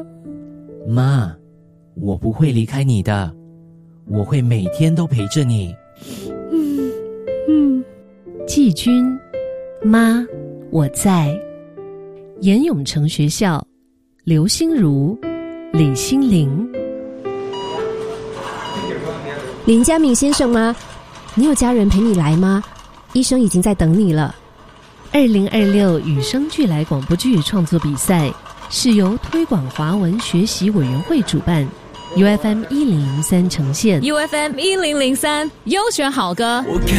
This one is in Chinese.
妈，我不会离开你的，我会每天都陪着你。 季军，妈，我在。严永成学校，刘心如、李心凌。 林家敏先生吗？你有家人陪你来吗？医生已经在等你了。 2026与生俱来广播剧创作比赛是由推广华文学习委员会主办， UFM 1003呈现。 UFM 1003优选好歌。 我看